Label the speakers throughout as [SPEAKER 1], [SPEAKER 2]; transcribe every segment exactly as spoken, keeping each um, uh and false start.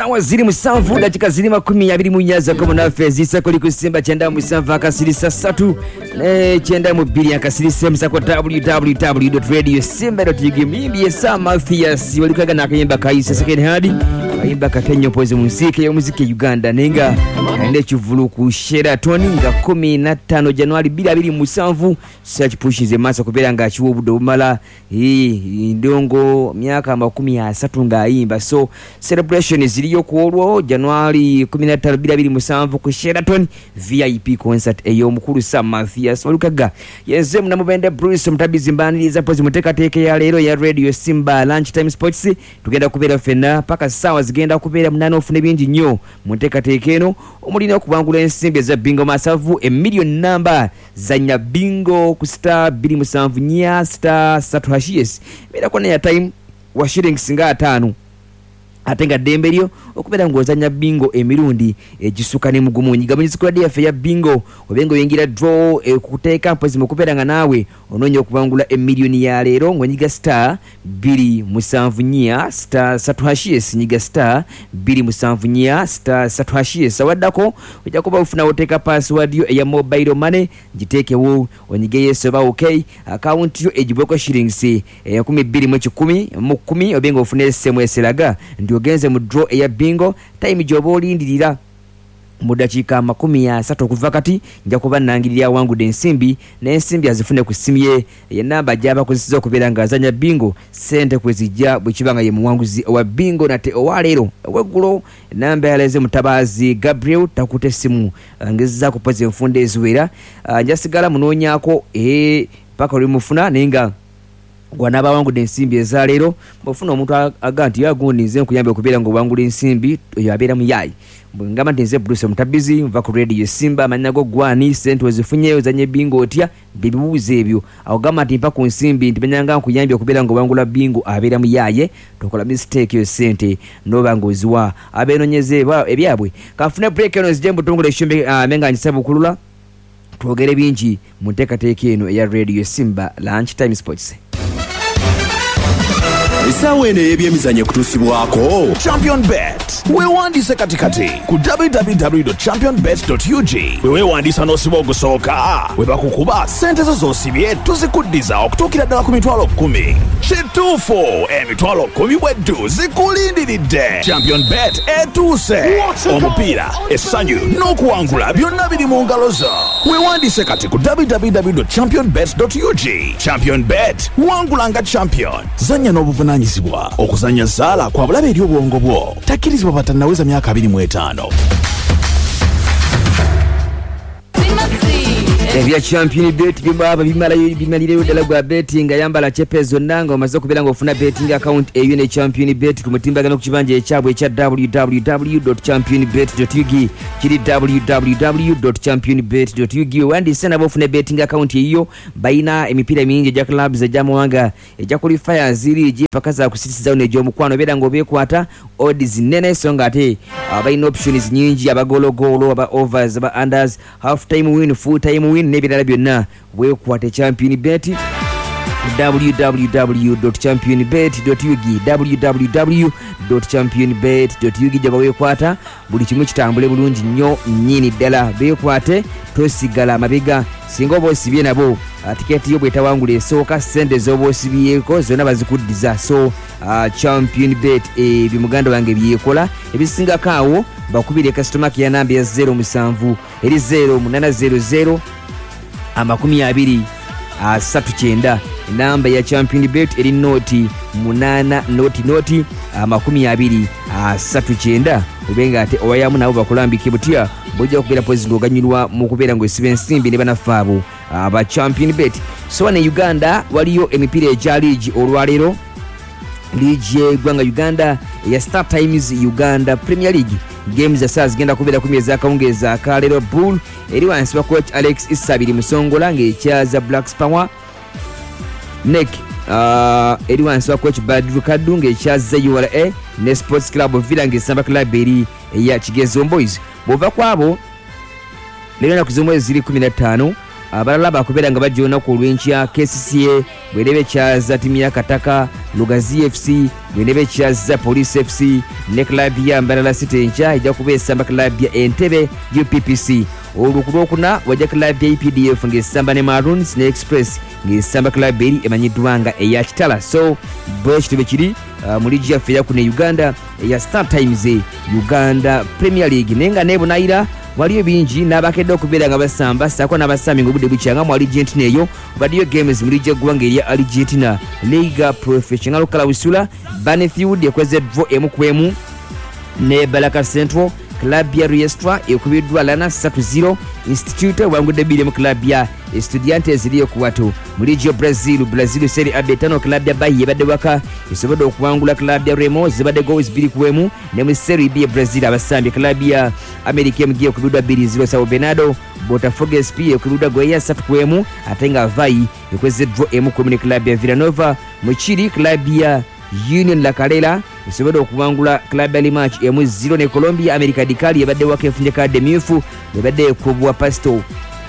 [SPEAKER 1] Sawa ziri musanvu dakika ziri makumi abiri mu nyaza ko munafe zisa kuli kusimba cyenda musanvu akasirisa satu ne cyenda mu biri akasirisa musako w w w dot radio simba dot u g mimbi sa Mathias walikaga nakayimba kaisa second hand kayimba katenyo poze muziki ya muziki Uganda nenga ende chuvulu ku Sheraton nga kumi na tano Januari bila abiri musanvu search pushes emasa kubera nga chiwo budo mala hii ndongo myaka makumi asatu nga imba so celebration ziliyo kuolwo Januari kumi na tano bila abiri musanvu ku Sheraton V I P concert eyo mukuru sa Mathias walukaga yenze munamubende Bruce mtabizi mbaniriza pozi muteka teke ya lero ya Radio Simba Lunch Time Sports tugenda kubera fena paka sawa zigenda kubera munano ofune bingi nnyo muteka teke eno omulina okubangula ensimbi za bingo masavu a million number zanya bingo ku star bili musanvu nya star satu hashies bila kona ya time wa shillings nga atano atenga dembelio okubera ngozanya bingo emirundi ejisuka ne mugumu nyigabanyizi kwa D F ya bingo obengo yengira draw e, kuteka mpozi mukubera nga nawe ononyo kubangula a million ya lero ngonyiga star bili musanvu nya star satu hashies nyiga star bili musanvu nya star satu hashies wadako ojja kuba ufuna oteka password yo ya mobile money jiteke wo onyige yeso ba okay account yo ejiboko shillings ya kumi bili mu kumi mu kumi obengo ufune S M S laga ndio genze mu draw ya bingo time jobo lindirira mudachika makumi ya sato kuva kati nja kuba nangirira wangu densimbi na ensimbi azifune kusimye ya namba jaba kuzizo kubera ngazanya bingo sente kwezija bwikibanga ye muwanguzi wa bingo na te owalero wegulo namba yaleze mutabazi Gabriel takute simu ngeza kupoze mfunde ezuwera njasigala munonyako eh paka oli mufuna nenga gwanaba wangu densimbi ezalero mufuna omuntu aganti yagundize nkuyambe kubera ngo wangula ensimbi yabera muyayi ngama ndenze Bruce mutabizi mva ku Radio Simba manyago gwani sente wezifunye zanye bingo otya bibuze ebyo awagama timpa ku nsimbi ndipenyanga nkuyambe kubera ngo wangula bingo abera muyaye tokola mistake yo sente no bangoziwa abenonyeze ba ebyabwe kafune break eno zijembo tongole shimbe uh, menga nyisabu kulula twogere bingi muteka teke eno ya Radio Simba Lunch Time Sports.
[SPEAKER 2] Isawene ebyemizanye kutusibwako Champion Bet we wandise katikati ku w w w dot champion bet dot u g we wandisa nosibo gusoka we bakukuba sente zo zosibye tuzikuddiza okutukira ddala ku mitwalo kumi kituufu emitwalo kumi bweddu zikulindiridde Champion Bet etuse omupiira essanyu n'okuwangula byonna biri mu ngalo zo we wandise kati ku w w w dot champion bet dot u g Champion Bet wangula nga champion zanya n'obuvuna nyizibwa okuzanya zala kwa bulabe eri obwongo bwo takirizibwa batanaweza myaka abiri mu etaano.
[SPEAKER 1] Ebya Champion Bet bibaba bimala bimalire dala gwa betting ayambala chepezo nanga omaze kubera ngo ofuna betting account eyo ne Champion Bet kumutimbagana ku kibanje ekyabwe ekya w w w dot champion bet dot u g kiri w w w dot champion bet dot u g wandi sena bofuna betting account eyo baina emipira mingi ja clubs eja mwanga eja qualifier ziri je pakaza kusitiza one jo mukwano bera ngo bekwata odds nene songa ate abaina options nyingi abagologolo aba overs aba unders half time win full time win nebirala byonna wekwate Champion Bet w w w dot champion bet dot u g w w w dot champion bet dot u g jaba wekwata buli kimu kitambule bulungi nnyo nnyini ddala bekwate tosigala mabega singa bosibye nabo tiketi yo bwetawangula esooka sente z'obosibyeko zonna bazikuddiza so uh, Champion Bet e bimuganda wange byekola ebisinga kaawo bakubire customer care namba ya zero musanvu eri zero munana zero zero amakumi abiri asatu kyenda namba ya Champion Bet eri noti munana noti noti amakumi abiri asatu kyenda ubenga ate owayamu nabo bakulambike butya bojja kubera pozi ngoganyirwa mu kubera ngo esibe ensimbi ne banafaabo aba Champion Bet so ne Uganda waliyo emipira eja league olwalero league gwanga Uganda ya Star Times Uganda Premier League games za saa zigenda kubera ku myezi akawungeza kalero Bull eri wansi wa coach Alex Isabiri Musongola ng'ekyaza Black Power Nick uh, eri wansi wa coach Badru Kaddu ng'ekyaza U R A ne Sports Club Villa ng'esamba club eri ya Kigezo Boys bova kwabo lero na kuzomwe ziri kumi na ttaano abalala bakubera nga bajja olunaku olw'enkya. K C C A bwerebe ekyaza ttiimu ya Kataka, Lugazi F C bwerebe ekyaza Police F C ne club ya Mbarara City enkya ejja kubeesamba club ya Entebbe U P P C. Oluku lwokuna wajja club ya E P D F ng'esamba ne Maroons ne Express ng'esamba club eri emanyiddwa nga eya Kitala. So bwe kitube kiri uh, mu ligi yaffe eyakuno e Uganda eya Star Times Uganda Premier League nenga nebonayira waliyo bingi n'abakedde okubeera nga basamba ssaako n'abasambi ng'obudde bukyanga mu Argentina eyo baddiyo games mu ligi eggwanga erya Argentina Liga Professional Clausura. Banfield yakoze dvo emu ku emu ne Baraka Central. Club ya Riestra ekubiddwa lana three zero. Institute wangudde bbiri mu club ya Estudiantes iliyo kuwatu mu ligi ya Brazil. Brazil Serie A betano club ya Bahia badde waka esobodde okuwangula club ya Remo zibadde goals bbiri ku emu ne mu Serie B ya Brazil abasambi club ya America M G ekubiddwa bbiri zero. Sao Bernardo Botafogo S P ekubiddwa goya three ku emu ate nga Vai ekweze dvo emu ku emu ne club ya Villanova. Mu Chile club ya Union La Calera esobodde okuwangula club ya Limache emu zero ne Colombia America Dicali ebadde waka efunye kadde myufu ebadde ekubwa Pasto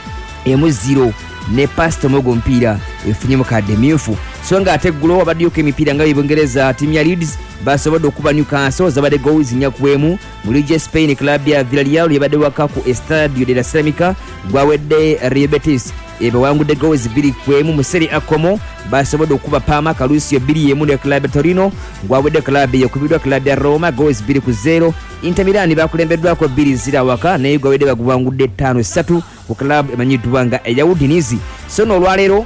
[SPEAKER 1] emu zero ne Pasto mogo mpira efunye mu kadde myufu. So nga ate ggulo wabaddeko emipiira nga Bungereza ttiimu ya Leeds basobodde okuba Newcastle zabadde goals nnya ku emu. Mu ligi ya Spain club ya Villarreal ebadde waka ku Estadio de la Ceramica gwawedde Real Betis ebawangudde goals bbiri ku emu. Mu Serie A Como basobodde okuba Parma Calusio bbiri emu ne club ya Torino gwawedde club yakubiddwa club ya Roma goals bbiri ku zero. Inter Milan bakulembeddwako bbiri zira waka naye gwawedde bagwangudde ttaano ssatu ku club emanyiddwa nga eya Udinese. So n'olwaleero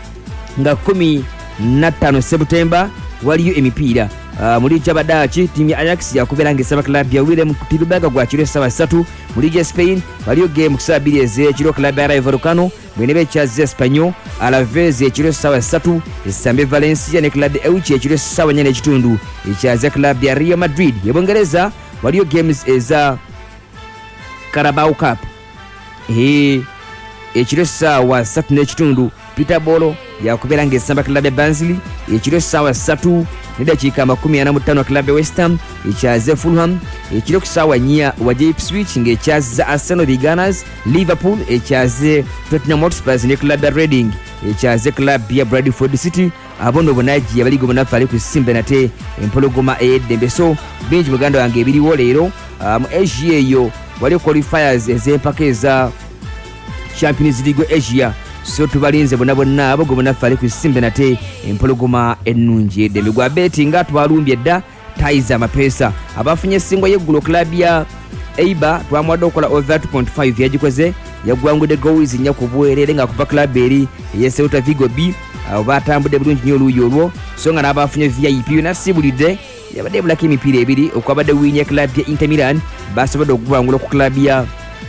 [SPEAKER 1] nga kumi na ttaano Septemba waliyo emipiira uh, mu ligi y'Abadaki ttiimu ya Ajax yakubeera ng'esaba club ya Willem Tilburg gwa kiro essaawa ssatu. Mu ligi ya Spain waliyo game ku ssaawa bbiri ez'ekiro club ya Rayo Vallecano bweneba ekyaza Espanyol Alaves ekiro essaawa ssatu esambe Valencia ne club ya Elche ekiro essaawa nnya n'ekitundu ekyaza club ya Real Madrid. Ye Bungereza waliyo games eza Carabao Cup e ekiro essaawa ssatu n'ekitundu. Peterborough yakubeera ng'esamba club ya Barnsley ekiro essaawa ssatu n'eddakiika makumi ana mu ttaano club ya West Ham ekyaze Fulham ekiro ku ssaawa nnya wajja Ipswich ng'ekyaza Arsenal the Gunners. Liverpool ekyaze Tottenham Hotspur ne club ya Reading ekyaze club ya Bradford City. Abono bonaji abaligo bonafa ali kusimba nate empologoma eddembe. So bingi muganda wange ebiriwo leero mu Asia eyo wali qualifiers ez'empaka eza Champions League Asia. So tubalinze bonna bonna abo bonafa ali kusimba nate empologoma ennungi eddembe. Gwa bettinga twalumbye dda taiza amapesa abafunye singo y'eggulo club ya Eibar twamwadde okukola over two point five yagikoze yagwangudde goals nnya ku bwerere nga kuva club eri ye Celta Vigo B abo batambudde bulungi nnyo oluuyi olwo. So nga n'abafunye V I P yonna sibulidde yabadde bulako emipiira ebiri okwabadde winya club ya Inter Milan basobodde okugwangula ku club ya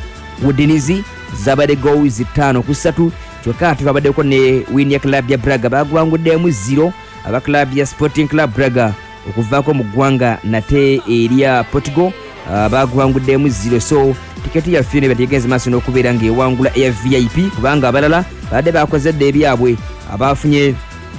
[SPEAKER 1] Udinese zabadde goals ttaano ku ssatu kyokka ate babaddeko ne winya club ya Braga bagwanguddemu zero. Aba club ya Sporting Club Braga okuvaako mu ggwanga nate erya Portugal uh, bagwanguddemu zero. So tiketi ya fine bategeeza maaso n'okubeera ng'ewangula eya V I P kubanga abalala badde bakozedde ebyabwe abafunye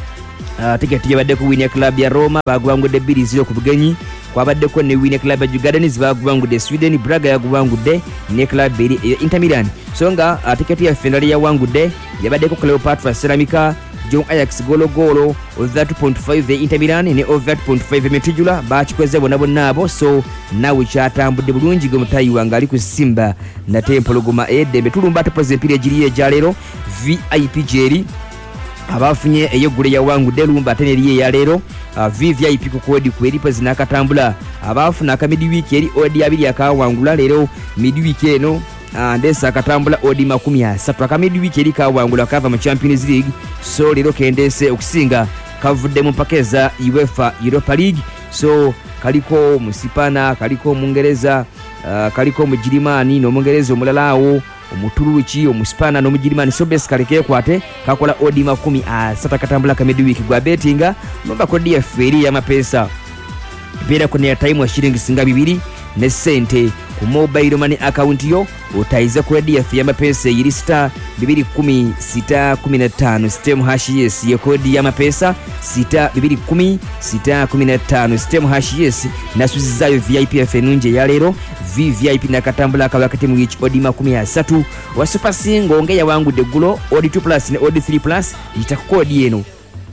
[SPEAKER 1] uh, tiketi yabaddeko winya club ya Roma bagwangudde bbiri zero ku bugenyi. Kwabaddeko ne winya club ya Jugadens bagwangudde Sweden. Braga yagwangudde ne club eri Inter Milan. So nga uh, tiketi ya fine yawangudde yabaddeko Cleopatra Ceramica Young Ajax golo golo over two point five ya Inter Milan ne over two point five Metujula bakikoze bonna bonna abo. So nawe kyatambudde bulungi gwe mutayi wange ali kusimba nate empologoma eddembe. Tulumba tupoze empira egiriyo egya leero V I P jeri abafunye eyeggule yawangudde lumba ate neriyo eya leero uh, V V I P ku kodi ku eripo zinakatambula abafuna akamidi wiiki eri odi abiri akawangula leero midi wiiki eno Uh, ndesa akatambula odi makumi asatu akamidi wiki eri kawangula kava mu Champions League. So leero kendese okusinga kavudde mu pakeza UEFA Europa League. So kaliko musipana kaliko mungereza uh, kaliko mujirimani n'omungereza omulala awo omuturuki omusipana n'omujirimani. So bes kaleke kwate kakola odi makumi asatu akatambula akamidi wiki gwa bettinga nomba kodi ya feri ya mapesa bera kone ya time wa shilingi singa bibiri ne sente ku mobile money account yo otayiza kodi yaffe y'amapesa eyiri star bibiri kumi sita kumi na ttaano stem hash yes ye kodi y'amapesa sita bibiri kumi sita kumi na ttaano stem hash yes nasuzizaayo V I P yaffe ennungi eya leero V V I P nakatambula akabakati mu each odi makumi asatu wa super single ngeyawangudde eggulo odi two plus ne odi three plus yita ku kodi eno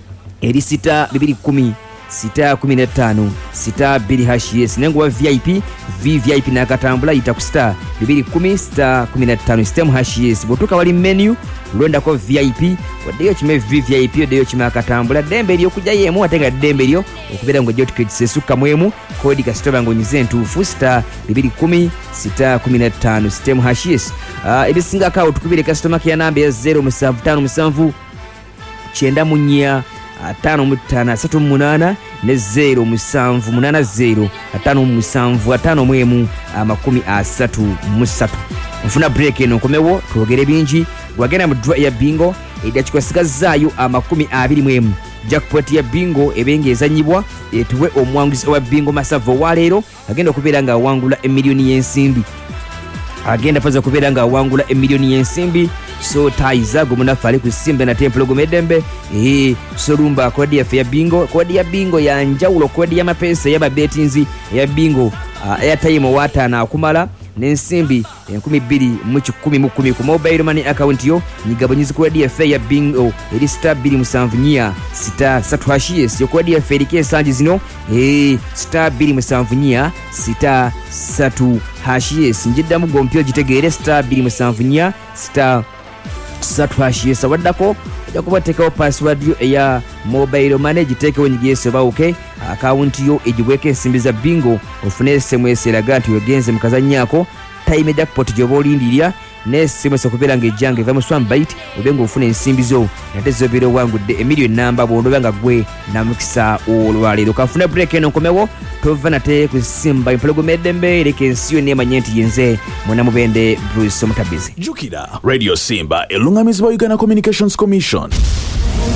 [SPEAKER 1] eri sita bibiri kumi sita kumi na ttaano sita biri hash yes nengo wa V I P V V I P nakatambula yita ku star bibiri kumi sita kumi na ttaano stem hash yes botuka wali menu londa ko V I P wadeyo kime V V I P odeyo kime akatambula dembe lyo kujja yemu atenga dembe lyo okubera ngo joti kwekisesuka mwemu kodi kasitoba ngo nyize ntufu star bibiri kumi sita kumi na ttaano stem hash yes uh, ebisinga kawo tukubire customer care namba ya zero musanvu ttaano musanvu kyenda munya atano mutana asatu munana ne zero musanvu munana zero atano musanvu atano mwemu amakumi asatu musatu nfuna break eno komewo twogere bingi wagenda mu draw ya bingo edakikwasigazzaayo amakumi abiri mwemu jackpot ya bingo ebenge ezanyibwa etuwe omwanguzi wa bingo Masavo waleero agenda okubeera nga awangula emiliyoni y'ensimbi agenda paza kubeera nga awangula emiliyoni y'ensimbi so taiza gomunafu ali ku simba na templo gomedembe eh so lumba kodi ya ya bingo kodi ya bingo ya njawulo kodi ya mapesa ya babetinzi ya bingo uh, airtime wata na kumala n'ensimbi enkumi bbiri mu kikumi mu kkumi ku mobile money account yo nyigabonyizi kodi ya ya bingo eri star bbiri musanvu nnya sita satu hash yes yo kodi ya erike esanji zino eh star bbiri musanvu nnya sita satu hash yes njiddamu gompyo gitegeere star bbiri musanvu nnya sita satu hash yes waddako ojja kubateekawo password yo eya mobile money giteekewo nyigeese oba okay account yo egiweeko ensimbi za bingo ofune S M S eraga nti ogenze mu kazanyaako time jackpot gyoba olindirira ne S M S okubeera ng'ejjanga eva mu swambite obe ng'ofuna ensimbi zo nate zobeera owangudde emiliyoni namba bw'ondoba nga gwe namukisa olwaleero kafuna break eno nkomewo tova nate kusimba empologomedembe ereka ensi yonna emanye nti yenze mwenamubende Bruce Omutabizi
[SPEAKER 2] jukira Radio Simba elungamizibwa Uganda Communications Commission.